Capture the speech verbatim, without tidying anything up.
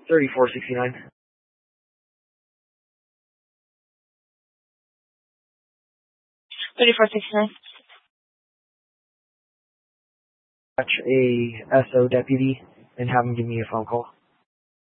thirty-four sixty-nine. thirty-four sixty-nine. Catch a S O deputy and have him give me a phone call.